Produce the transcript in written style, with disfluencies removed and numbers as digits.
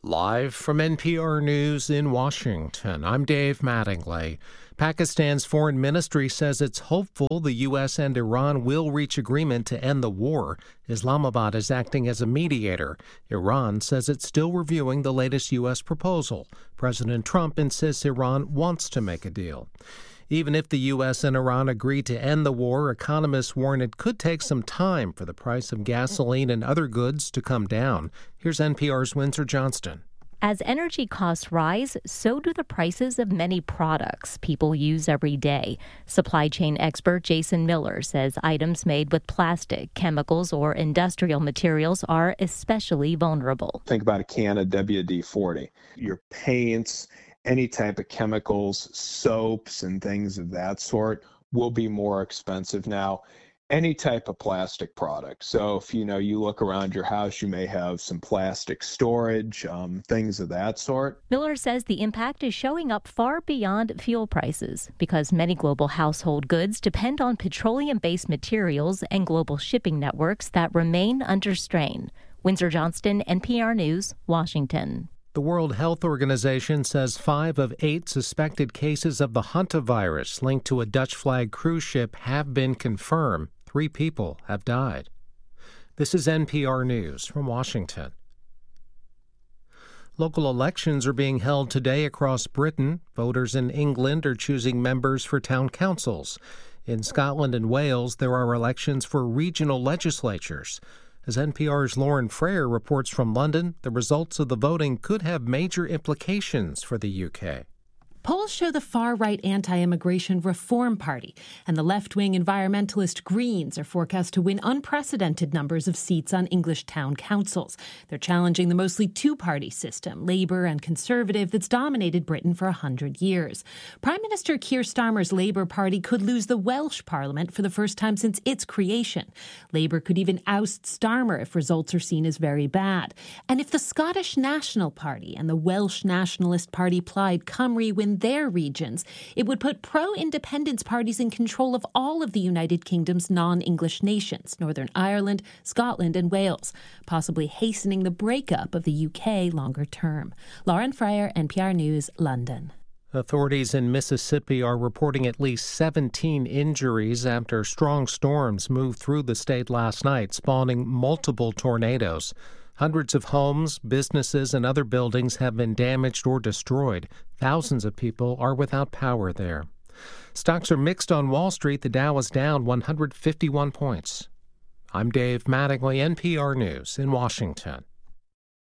Live from NPR News in Washington, I'm Dave Mattingly. Pakistan's foreign ministry says it's hopeful the U.S. and Iran will reach agreement to end the war. Islamabad is acting as a mediator. Iran says it's still reviewing the latest U.S. proposal. President Trump insists Iran wants to make a deal. Even if the U.S. and Iran agree to end the war, economists warn it could take some time for the price of gasoline and other goods to come down. Here's NPR's Windsor Johnston. As energy costs rise, so do the prices of many products people use every day. Supply chain expert Jason Miller says items made with plastic, chemicals, or industrial materials are especially vulnerable. Think about a can of WD-40. Your paints, any type of chemicals, soaps, and things of that sort will be more expensive now. Any type of plastic product. So if you look around your house, you may have some plastic storage, things of that sort. Miller says the impact is showing up far beyond fuel prices because many global household goods depend on petroleum-based materials and global shipping networks that remain under strain. Windsor Johnston, NPR News, Washington. The World Health Organization says 5 of 8 suspected cases of the hantavirus linked to a Dutch flag cruise ship have been confirmed. 3 people have died. This is NPR News from Washington. Local elections are being held today across Britain. Voters in England are choosing members for town councils. In Scotland and Wales, there are elections for regional legislatures. As NPR's Lauren Frayer reports from London, the results of the voting could have major implications for the UK. Polls show the far-right anti-immigration Reform Party and the left-wing environmentalist Greens are forecast to win unprecedented numbers of seats on English town councils. They're challenging the mostly two-party system, Labour and Conservative, that's dominated Britain for 100 years. Prime Minister Keir Starmer's Labour Party could lose the Welsh Parliament for the first time since its creation. Labour could even oust Starmer if results are seen as very bad. And if the Scottish National Party and the Welsh Nationalist Party Plaid Cymru win their regions, it would put pro-independence parties in control of all of the United Kingdom's non-English nations, Northern Ireland, Scotland and Wales, possibly hastening the breakup of the UK longer term. Lauren Frayer, NPR News, London. Authorities in Mississippi are reporting at least 17 injuries after strong storms moved through the state last night, spawning multiple tornadoes. Hundreds of homes, businesses, and other buildings have been damaged or destroyed. Thousands of people are without power there. Stocks are mixed on Wall Street. The Dow is down 151 points. I'm Dave Mattingly, NPR News in Washington.